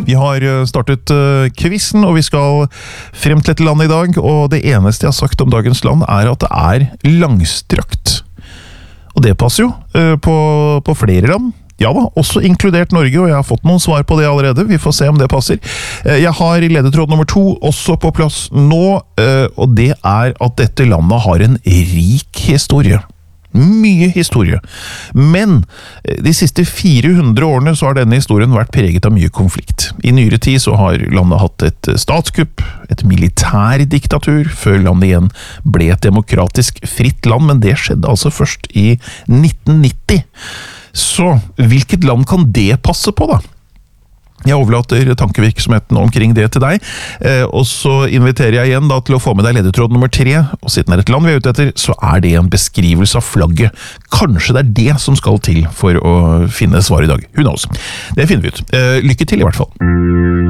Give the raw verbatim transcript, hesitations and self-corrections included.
Vi har startet uh, quizen, og vi skal frem til et land i dag, og det eneste jeg har sagt om dagens land er at det er langstrakt. Og det passer jo uh, på, på flere land. Ja da, også inkludert Norge, og jeg har fått noen svar på det allerede. Vi får se om det passer. Jeg har ledetråd nummer to også på plass nå, og det er at dette landet har en rik historie. Mye historie. Men de siste fire hundre årene så har denne historien vært preget av mye konflikt. I nyere tid så har landet hatt et statskupp, et militærdiktatur, før landet igjen ble et demokratisk fritt land, men det skjedde altså først i nitten nitti. Så hvilket land kan det passe på da? Jeg overlater tankevirksomheten omkring det til deg, eh, og så inviterer jeg igjen da til å få med deg ledetråd nummer tre, og siden det er et land vi er ute etter, så er det en beskrivelse av flagget. Kanskje det er det som skal til for å finne svar i dag. Who knows? Det finner vi ut. Eh, lykke til i hvert fall.